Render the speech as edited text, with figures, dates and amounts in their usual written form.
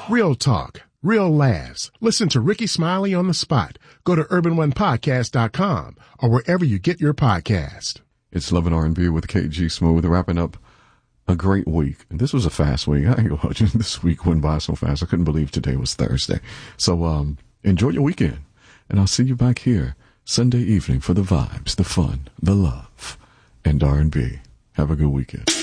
Real talk, real laughs. Listen to Ricky Smiley on the spot. Go to urban1podcast.com or wherever you get your podcast. It's Love and R&B with KG Smooth, wrapping up a great week. And this was a fast week. I ain't gonna hold you. This week went by so fast. I couldn't believe today was Thursday. So enjoy your weekend. And I'll see you back here Sunday evening for the vibes, the fun, the love, and R&B. Have a good weekend.